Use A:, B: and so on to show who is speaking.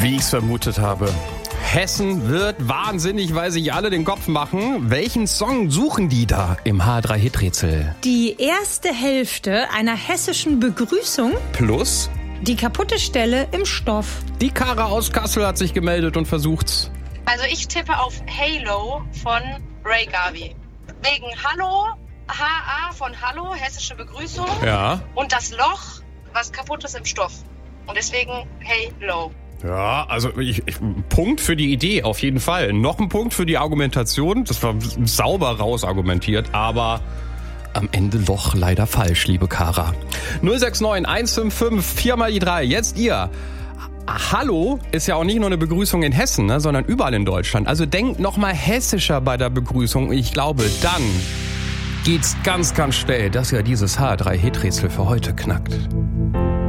A: Wie ich es vermutet habe. Hessen wird wahnsinnig, weil sich alle den Kopf machen. Welchen Song suchen die da im H3-Hit-Rätsel?
B: Die erste Hälfte einer hessischen Begrüßung
A: Plus?
B: Die kaputte Stelle im Stoff.
A: Die Kara aus Kassel hat sich gemeldet und versucht's.
C: Also ich tippe auf Halo von Ray Garvey. Wegen Hallo, HA von Hallo, hessische Begrüßung.
A: Ja.
C: Und das Loch, was kaputt ist im Stoff. Und deswegen Halo.
A: Ja, also Punkt für die Idee auf jeden Fall. Noch ein Punkt für die Argumentation. Das war sauber rausargumentiert, aber am Ende Loch leider falsch, liebe Kara. 069 155 4 mal die 3. Jetzt ihr. Hallo ist ja auch nicht nur eine Begrüßung in Hessen, ne, sondern überall in Deutschland. Also denkt noch mal hessischer bei der Begrüßung. Ich glaube, dann geht's ganz, ganz schnell, dass ihr dieses H3-Hit-Rätsel für heute knackt.